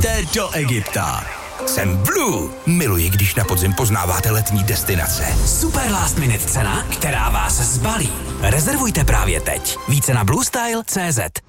Pojďte do Egypta. Jsem Blue. Miluji, když na podzim poznáváte letní destinace. Super last minute cena, která vás zbalí. Rezervujte právě teď. Více na bluestyle.cz.